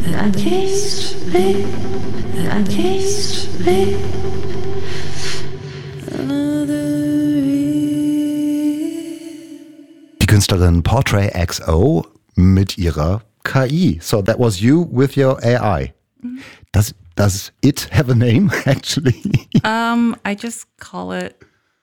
Die Künstlerin Portrait XO mit ihrer KI. So that was you with your AI. Does it have a name actually? I just call it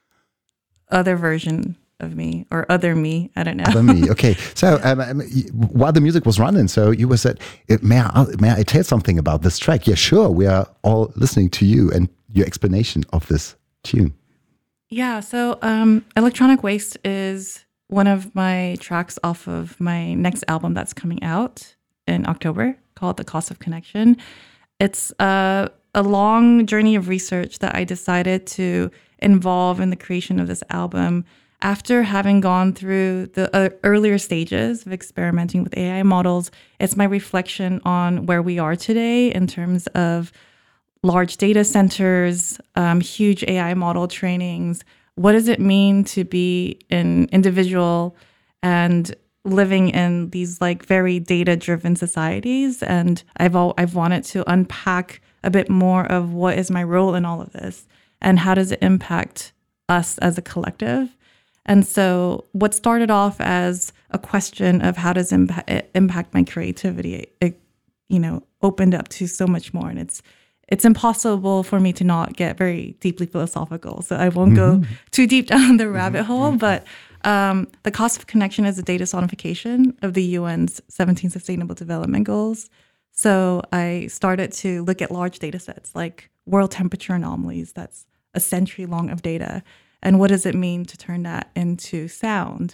other version of me or other me. I don't know. Other me. Okay. So while the music was running, so you said, may I tell something about this track? Yeah, sure. We are all listening to you and your explanation of this tune. Yeah. So Electronic Waste is one of my tracks off of my next album that's coming out in October called The Cost of Connection. It's a long journey of research that I decided to involve in the creation of this album after having gone through the earlier stages of experimenting with AI models. It's my reflection on where we are today in terms of large data centers, huge AI model trainings. What does it mean to be an individual and living in these like very data-driven societies? And I've wanted to unpack a bit more of what is my role in all of this and how does it impact us as a collective. And so what started off as a question of how does it impact my creativity, it opened up to so much more. And it's impossible for me to not get very deeply philosophical. So I won't go too deep down the rabbit hole, but the Cost of Connection is a data sonification of the UN's 17 Sustainable Development Goals. So I started to look at large data sets like world temperature anomalies. That's a century long of data. And what does it mean to turn that into sound?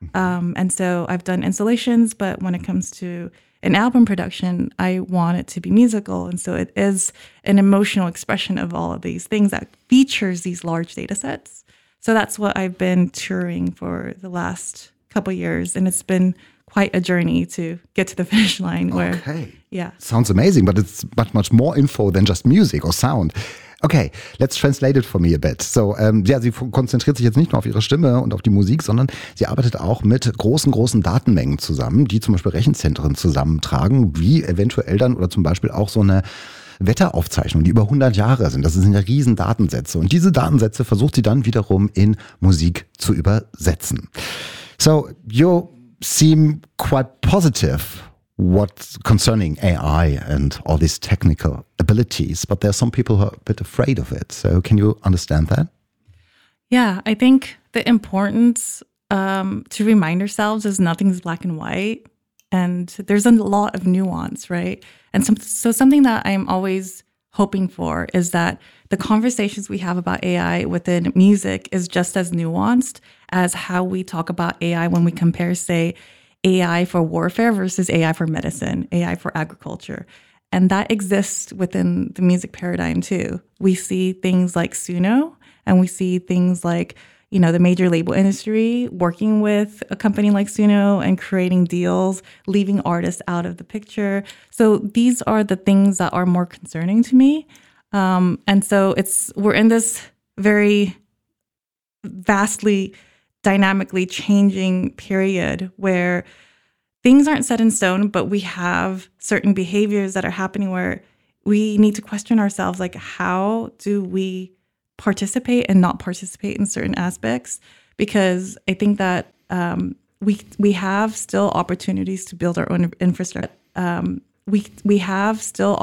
And so I've done installations, but when it comes to an album production, I want it to be musical. And so it is an emotional expression of all of these things that features these large data sets. So that's what I've been touring for the last couple of years. And it's been quite a journey to get to the finish line. Yeah. Sounds amazing, but it's much more info than just music or sound. Okay, let's translate it for me a bit. So, sie konzentriert sich jetzt nicht nur auf ihre Stimme und auf die Musik, sondern sie arbeitet auch mit großen Datenmengen zusammen, die zum Beispiel Rechenzentren zusammentragen, wie eventuell dann oder zum Beispiel auch so eine Wetteraufzeichnungen, die über 100 Jahre sind. Das sind ja riesen Datensätze. Und diese Datensätze versucht sie dann wiederum in Musik zu übersetzen. So, you seem quite positive what concerning AI and all these technical abilities, but there are some people who are a bit afraid of it. So can you understand that? Yeah, I think the importance to remind ourselves is nothing's black and white. And there's a lot of nuance, right? And so something that I'm always hoping for is that the conversations we have about AI within music is just as nuanced as how we talk about AI when we compare, say, AI for warfare versus AI for medicine, AI for agriculture. And that exists within the music paradigm too. We see things like Suno, and we see things like, the major label industry working with a company like Suno and creating deals, leaving artists out of the picture. So these are the things that are more concerning to me. And so we're in this very vastly, dynamically changing period where things aren't set in stone, but we have certain behaviors that are happening where we need to question ourselves, like, how do we participate and not participate in certain aspects? Because I think that we have still opportunities to build our own infrastructure. We have still